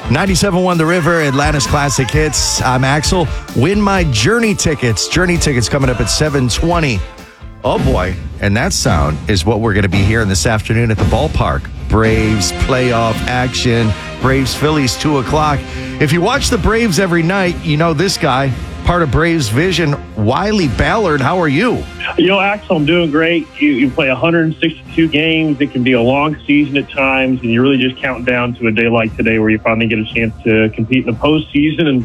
97.1 The River, Atlanta's Classic Hits. I'm Axel. Win my Journey tickets. Journey tickets coming up at 7:20. Oh, boy. And that sound is what we're going to be hearing this afternoon at the ballpark. Braves playoff action. Braves Phillies 2 o'clock. If you watch the Braves every night, you know this guy, part of Braves Vision, Wiley Ballard. How are you? Axel, I'm doing great. You play 162 games. It can be a long season at times, and you're really just counting down to a day like today where you finally get a chance to compete in the postseason. And,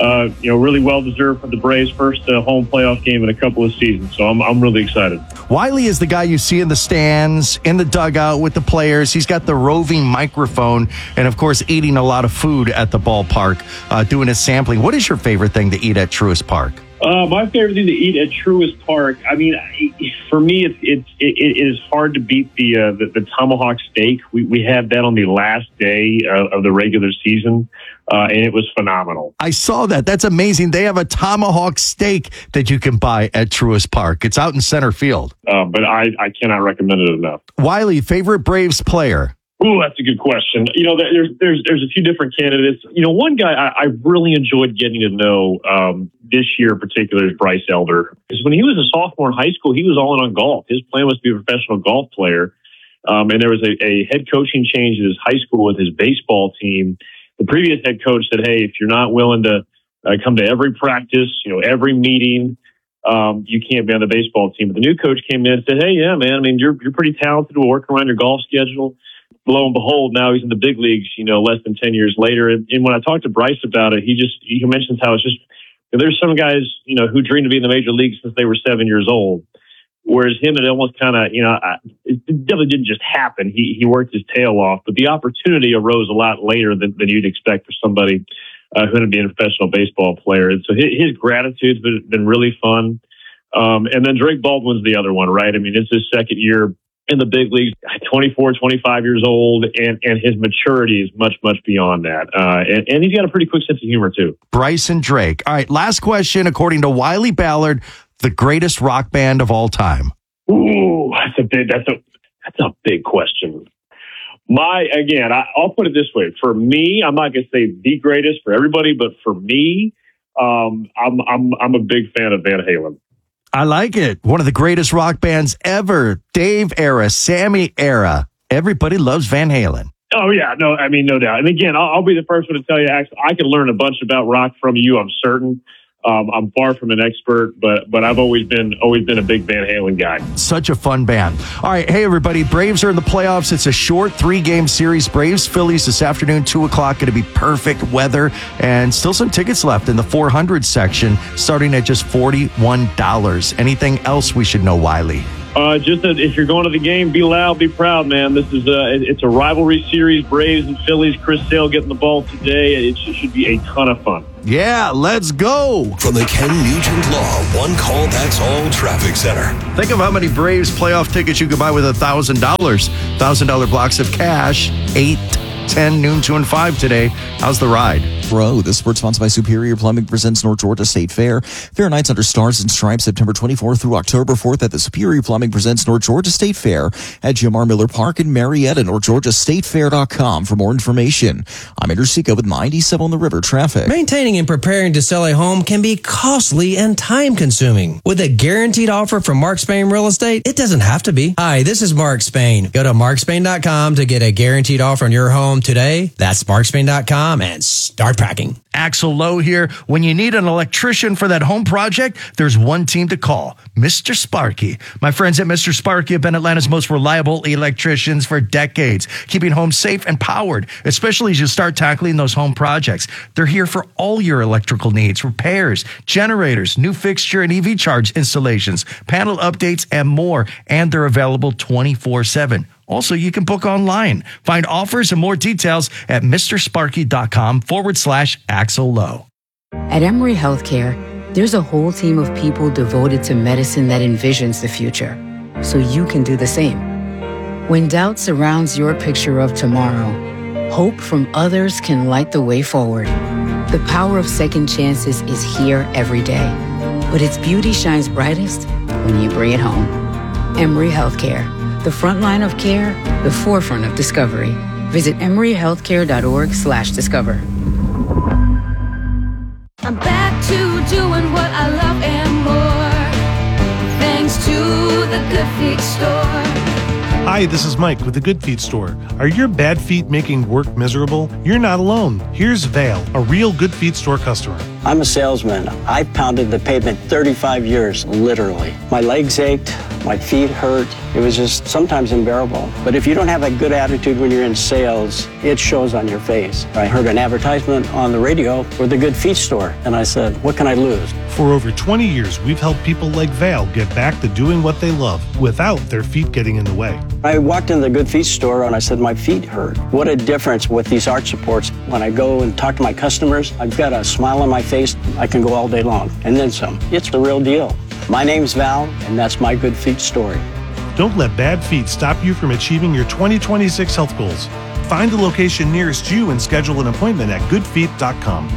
really well-deserved for the Braves' first home playoff game in a couple of seasons. So I'm really excited. Wiley is the guy you see in the stands, in the dugout with the players. He's got the roving microphone and, of course, eating a lot of food at the ballpark, doing his sampling. What is your favorite thing to eat at Truist Park? My favorite thing to eat at Truist Park, I mean, for me, it is hard to beat the tomahawk steak. We had that on the last day of the regular season, and it was phenomenal. I saw that. That's amazing. They have a tomahawk steak that you can buy at Truist Park. It's out in center field. But I cannot recommend it enough. Wiley, favorite Braves player? Ooh, that's a good question. There's a few different candidates. One guy I really enjoyed getting to know this year in particular is Bryce Elder. Because when he was a sophomore in high school, he was all in on golf. His plan was to be a professional golf player. And there was a head coaching change at his high school with his baseball team. The previous head coach said, hey, if you're not willing to come to every practice, every meeting, you can't be on the baseball team. But the new coach came in and said, hey, yeah, man, I mean, you're pretty talented to work around your golf schedule. Lo and behold, now he's in the big leagues, less than 10 years later. And when I talked to Bryce about it, he mentions how it's just, there's some guys, who dream to be in the major leagues since they were 7 years old. Whereas him, it almost kind of, it definitely didn't just happen. He worked his tail off, but the opportunity arose a lot later than you'd expect for somebody who had been a professional baseball player. And so his gratitude's been really fun. And then Drake Baldwin's the other one, right? I mean, it's his second year in the big leagues, 24, 25 years old, and his maturity is much, much beyond that. And he's got a pretty quick sense of humor, too. Bryce and Drake. All right, last question. According to Wiley Ballard, the greatest rock band of all time. Ooh, that's a big question. I'll put it this way. For me, I'm not going to say the greatest for everybody, but for me, I'm a big fan of Van Halen. I like it. One of the greatest rock bands ever. Dave era, Sammy era. Everybody loves Van Halen. Oh, yeah. No, I mean, no doubt. And again, I'll be the first one to tell you, Axel, I can learn a bunch about rock from you, I'm certain. I'm far from an expert, but I've always been a big Van Halen guy. Such a fun band. All right. Hey, everybody. Braves are in the playoffs. It's a short 3-game series. Braves Phillies this afternoon, 2 o'clock. Going to be perfect weather and still some tickets left in the 400 section, starting at just $41. Anything else we should know, Wiley? Just that if you're going to the game, be loud, be proud, man. This is it's a rivalry series. Braves and Phillies. Chris Sale getting the ball today. It should be a ton of fun. Yeah, let's go. From the Ken Nugent Law One Call That's All Traffic Center. Think of how many Braves playoff tickets you could buy with $1,000. $1,000 blocks of cash. 8, 10, noon, 2, and 5 today. How's the ride? Bro, this sports sponsored by Superior Plumbing presents North Georgia State Fair. Fair nights under stars and stripes September 24th through October 4th at the Superior Plumbing presents North Georgia State Fair at Jim R. Miller Park in Marietta. NorthGeorgiaStateFair.com for more information. I'm Andrew Seco with 97 on the River Traffic. Maintaining and preparing to sell a home can be costly and time-consuming. With a guaranteed offer from Mark Spain Real Estate, it doesn't have to be. Hi, this is Mark Spain. Go to markspain.com to get a guaranteed offer on your home today. That's markspain.com and start packing. Axel Lowe here. When you need an electrician for that home project, there's one team to call, Mr. Sparky. My friends at Mr. Sparky have been Atlanta's most reliable electricians for decades, keeping homes safe and powered, especially as you start tackling those home projects. They're here for all your electrical needs, repairs, generators, new fixture and EV charge installations, panel updates, and more. And they're available 24/7. Also, you can book online. Find offers and more details at mrsparky.com/Axel Lowe. At Emory Healthcare, there's a whole team of people devoted to medicine that envisions the future, so you can do the same. When doubt surrounds your picture of tomorrow, hope from others can light the way forward. The power of second chances is here every day, but its beauty shines brightest when you bring it home. Emory Healthcare. The front line of care, the forefront of discovery. Visit emoryhealthcare.org/discover. I'm back to doing what I love and more, thanks to the Good Feet Store. Hi, this is Mike with the Good Feet Store. Are your bad feet making work miserable? You're not alone. Here's Val, a real Good Feet Store customer. I'm a salesman. I pounded the pavement 35 years, literally. My legs ached, my feet hurt. It was just sometimes unbearable. But if you don't have a good attitude when you're in sales, it shows on your face. I heard an advertisement on the radio for the Good Feet Store, and I said, what can I lose? For over 20 years, we've helped people like Val get back to doing what they love without their feet getting in the way. I walked in the Good Feet Store and I said, my feet hurt. What a difference with these arch supports. When I go and talk to my customers, I've got a smile on my face. I can go all day long, and then some. It's the real deal. My name's Val, and that's my Good Feet story. Don't let bad feet stop you from achieving your 2026 health goals. Find the location nearest you and schedule an appointment at goodfeet.com.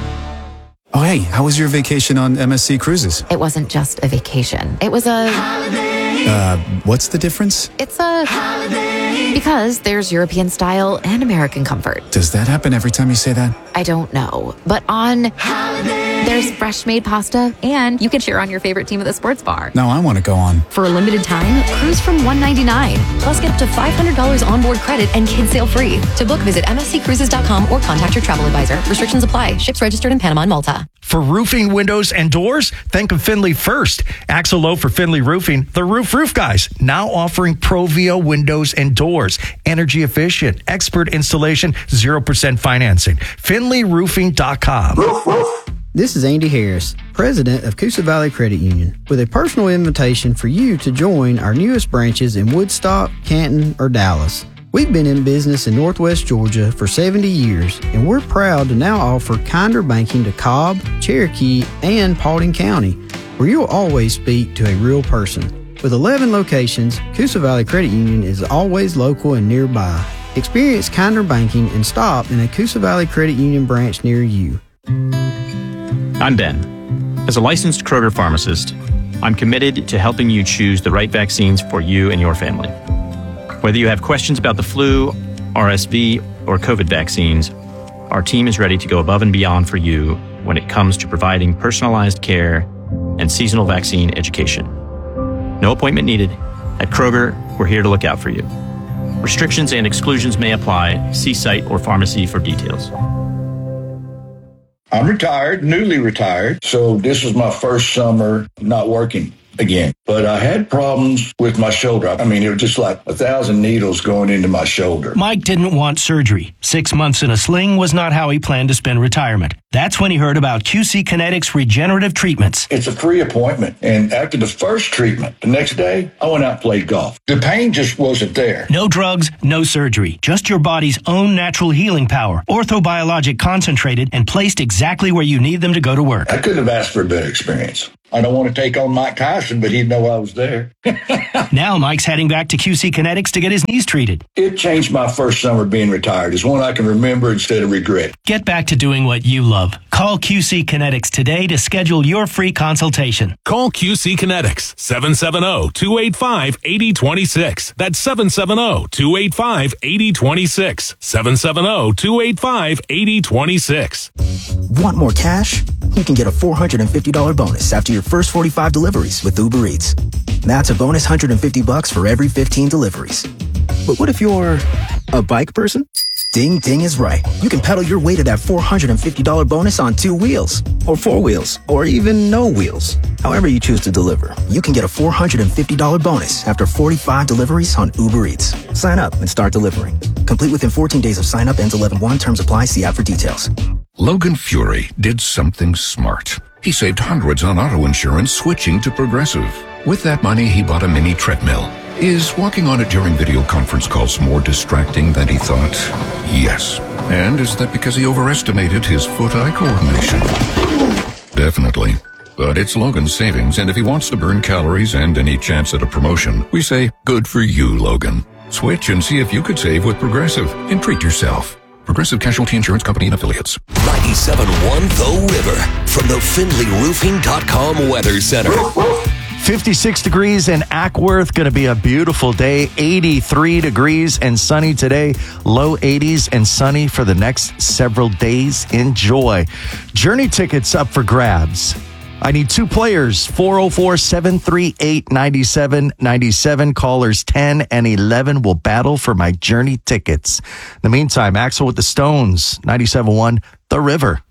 Oh, hey, how was your vacation on MSC Cruises? It wasn't just a vacation. It was a... holiday. What's the difference? It's a... holiday. Because there's European style and American comfort. Does that happen every time you say that? I don't know. But on... holiday. There's fresh made pasta, and you can cheer on your favorite team at the sports bar. No, I want to go on. For a limited time, cruise from $199. Plus get up to $500 onboard credit and kids sail free. To book, visit msccruises.com or contact your travel advisor. Restrictions apply. Ships registered in Panama and Malta. For roofing, windows, and doors, think of Finley first. Axel Lowe for Finley Roofing, the roof guys, now offering Provio windows and doors. Energy efficient, expert installation, 0% financing. FinleyRoofing.com. This is Andy Harris, president of Coosa Valley Credit Union, with a personal invitation for you to join our newest branches in Woodstock, Canton, or Dallas. We've been in business in Northwest Georgia for 70 years, and we're proud to now offer kinder banking to Cobb, Cherokee, and Paulding County, where you'll always speak to a real person. With 11 locations, Coosa Valley Credit Union is always local and nearby. Experience kinder banking and stop in a Coosa Valley Credit Union branch near you. I'm Ben. As a licensed Kroger pharmacist, I'm committed to helping you choose the right vaccines for you and your family. Whether you have questions about the flu, RSV, or COVID vaccines, our team is ready to go above and beyond for you when it comes to providing personalized care and seasonal vaccine education. No appointment needed. At Kroger, we're here to look out for you. Restrictions and exclusions may apply. See site or pharmacy for details. I'm retired, newly retired, so this was my first summer not working again. But I had problems with my shoulder. I mean, it was just like 1,000 needles going into my shoulder. Mike didn't want surgery. 6 months in a sling was not how he planned to spend retirement. That's when he heard about QC Kinetics regenerative treatments. It's a free appointment. And after the first treatment, the next day, I went out and played golf. The pain just wasn't there. No drugs, no surgery. Just your body's own natural healing power. Orthobiologic concentrated and placed exactly where you need them to go to work. I couldn't have asked for a better experience. I don't want to take on Mike Tyson, but he'd know I was there. Now Mike's heading back to QC Kinetics to get his knees treated. It changed my first summer being retired. It's one I can remember instead of regret. Get back to doing what you love. Call QC Kinetics today to schedule your free consultation. Call QC Kinetics, 770-285-8026. That's 770-285-8026. 770-285-8026. Want more cash? You can get a $450 bonus after your first 45 deliveries with Uber Eats. That's a bonus $150 for every 15 deliveries. But what if you're a bike person? Ding Ding is right. You can pedal your way to that $450 bonus on 2 wheels, or 4 wheels, or even no wheels. However you choose to deliver, you can get a $450 bonus after 45 deliveries on Uber Eats. Sign up and start delivering. Complete within 14 days of sign up. Ends 11/1. Terms apply. See app for details. Logan Fury did something smart. He saved hundreds on auto insurance switching to Progressive. With that money, he bought a mini treadmill. Is walking on it during video conference calls more distracting than he thought? Yes. And is that because he overestimated his foot-eye coordination? Definitely. But it's Logan's savings, and if he wants to burn calories and any chance at a promotion, we say, good for you, Logan. Switch and see if you could save with Progressive and treat yourself. Progressive Casualty Insurance Company and Affiliates. 97.1 The River from the FinleyRoofing.com Weather Center. 56 degrees in Ackworth. Going to be a beautiful day. 83 degrees and sunny today. Low 80s and sunny for the next several days. Enjoy. Journey tickets up for grabs. I need 2 players, 404-738-9797. Callers 10 and 11 will battle for my Journey tickets. In the meantime, Axel with the Stones, 97.1, The River.